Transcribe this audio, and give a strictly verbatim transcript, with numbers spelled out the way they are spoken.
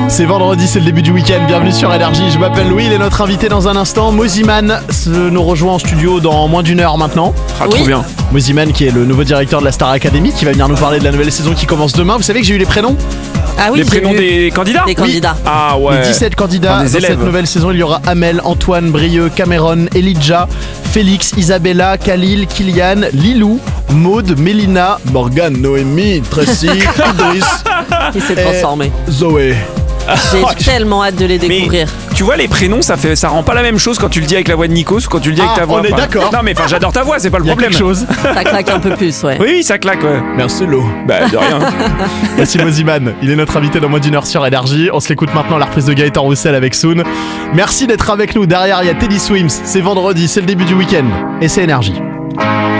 C'est vendredi, c'est le début du week-end, bienvenue sur Énergie, je m'appelle Louis, il est notre invité dans un instant. Moziman nous rejoint en studio dans moins d'une heure maintenant. Ah, Oui. trop bien. Moziman qui est le nouveau directeur de la Star Academy, qui va venir nous parler de la nouvelle saison qui commence demain. Vous savez que j'ai eu les prénoms Ah oui, Les j'ai prénoms vu des candidats des candidats. Ah ouais. Les dix-sept candidats Enfin, des dans élèves. cette nouvelle saison. Il y aura Amel, Antoine, Brieux, Cameron, Elijah, Félix, Isabella, Khalil, Kylian, Lilou, Maude, Mélina, Morgane, Noémie, Tracy, Idriss Qui s'est et transformé. Zoé. J'ai tellement hâte de les Mais découvrir. tu vois, les prénoms, ça fait, ça rend pas la même chose quand tu le dis avec la voix de Nikos ou quand tu le dis avec Ah, ta voix. on est Enfin, d'accord. Non mais enfin, j'adore ta voix, c'est pas le Il y a problème. quelque chose. Ça claque un peu plus, ouais. Oui, oui, ça claque. Ouais. Merci Lo. Bah de rien. Voici Moziman, il est notre invité dans moins d'une heure sur Énergie. On se l'écoute maintenant, la reprise de Gaëtan Roussel avec Soon. Merci d'être avec nous. Derrière, il y a Teddy Swims. C'est vendredi, c'est le début du week-end. Et c'est Énergie.